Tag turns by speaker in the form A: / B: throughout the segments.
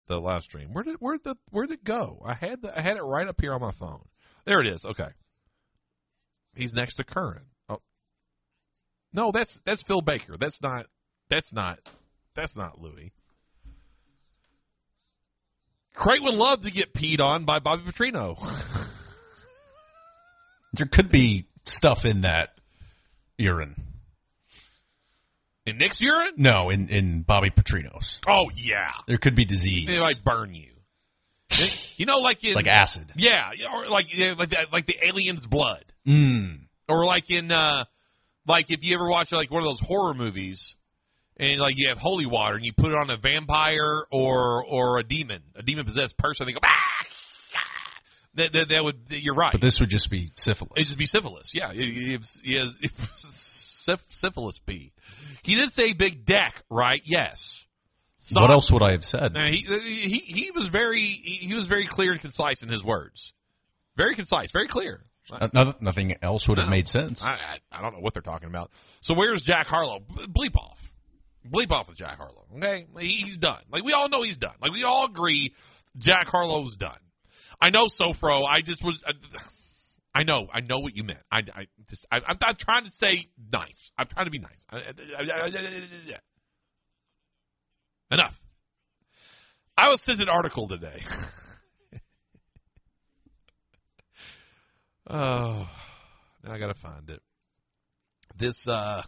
A: the live stream. Where'd it go? I had it right up here on my phone. There it is. Okay. He's next to Curran. Oh. No, that's Phil Baker. That's not Louis. Craig would love to get peed on by Bobby Petrino.
B: There could be stuff in that urine.
A: In Nick's urine?
B: No, in Bobby Petrino's.
A: Oh, yeah.
B: There could be disease.
A: It might burn you. You know, like in...
B: like acid.
A: Yeah, or like the alien's blood. Or like in, like if you ever watch like one of those horror movies and like you have holy water and you put it on a vampire or a demon-possessed person, they go, That would, you're right.
B: But this would just be syphilis.
A: It'd just be syphilis, yeah. He has syphilis P. He did say big deck, right? Yes.
B: What else would I have said?
A: He was very clear and concise in his words. Very concise, very clear.
B: Nothing else would have made sense.
A: I don't know what they're talking about. So where's Jack Harlow? Bleep off. Bleep off with Jack Harlow. Okay? He's done. Like we all know he's done. Like we all agree Jack Harlow's done. I know, Sofro. I know what you meant. I'm trying to stay nice. I'm trying to be nice. Enough. I was sent an article today. Oh, now I gotta find it. This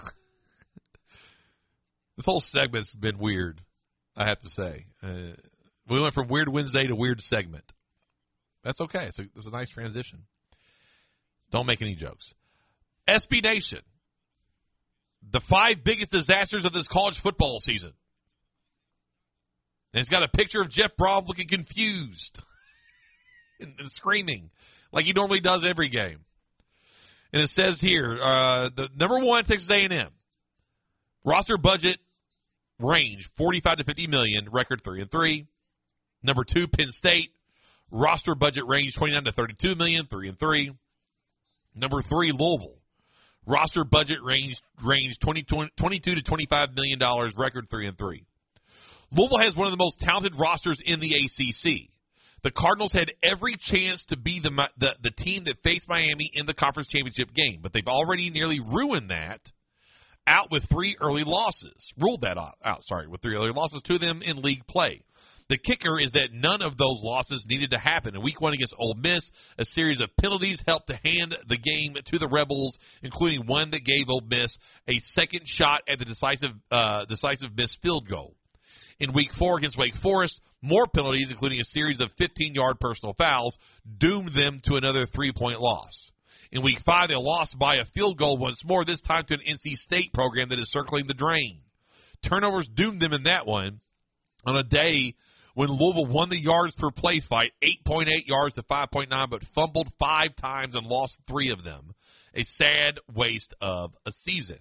A: whole segment's been weird, I have to say. We went from Weird Wednesday to Weird Segment. That's okay. It's a nice transition. Don't make any jokes. SB Nation. The 5 biggest disasters of this college football season. And it's got a picture of Jeff Brom looking confused and screaming like he normally does every game. And it says here, the number 1, Texas A&M. Roster budget range, $45 to $50 million, record 3-3. Number 2, Penn State. Roster budget range, $29 to $32 million, 3-3. Number 3, Louisville. Roster budget range $22 to $25 million, record 3-3. Louisville has one of the most talented rosters in the ACC. The Cardinals had every chance to be the team that faced Miami in the conference championship game, but they've already nearly ruined that out with 3 early losses. Ruled that out, with 3 early losses to them in league play. The kicker is that none of those losses needed to happen. In week 1 against Ole Miss, a series of penalties helped to hand the game to the Rebels, including one that gave Ole Miss a second shot at the decisive missed field goal. In week 4 against Wake Forest, more penalties, including a series of 15-yard personal fouls, doomed them to another 3-point loss. In week 5, they lost by a field goal once more, this time to an NC State program that is circling the drain. Turnovers doomed them in that one on a day when Louisville won the yards per play fight, 8.8 yards to 5.9, but fumbled 5 times and lost 3 of them. A sad waste of a season.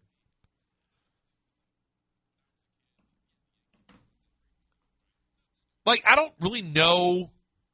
A: Like, I don't really know.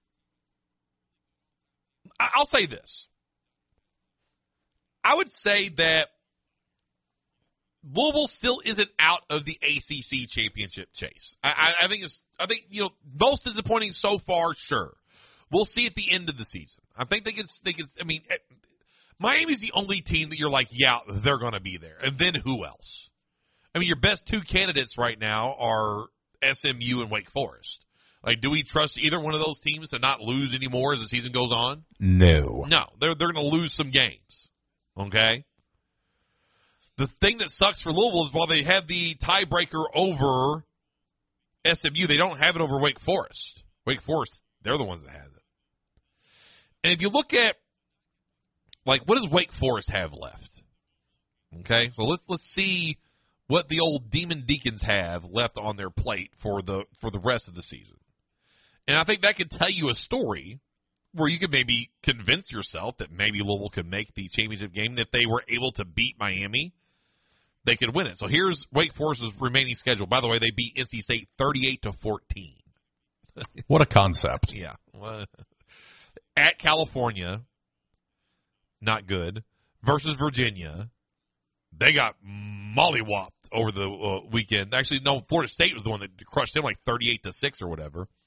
A: I'll say this. I would say that Louisville still isn't out of the ACC championship chase. I think most disappointing so far. Sure, we'll see at the end of the season. I think they can. I mean, Miami's the only team that you're like, yeah, they're going to be there. And then who else? I mean, your best 2 candidates right now are SMU and Wake Forest. Like, do we trust either one of those teams to not lose anymore as the season goes on?
B: No.
A: No, they're going to lose some games. Okay. The thing that sucks for Louisville is while they have the tiebreaker over SMU, they don't have it over Wake Forest. Wake Forest, they're the ones that have it. And if you look at, like, what does Wake Forest have left? Okay, so let's see what the old Demon Deacons have left on their plate for the rest of the season. And I think that could tell you a story where you could maybe convince yourself that maybe Louisville could make the championship game. And if they were able to beat Miami, they could win it. So here's Wake Forest's remaining schedule. By the way, they beat NC State 38-14.
B: What a concept.
A: Yeah. At California, not good. Versus Virginia, they got mollywopped over the weekend. Actually, no, Florida State was the one that crushed them like 38-6 or whatever.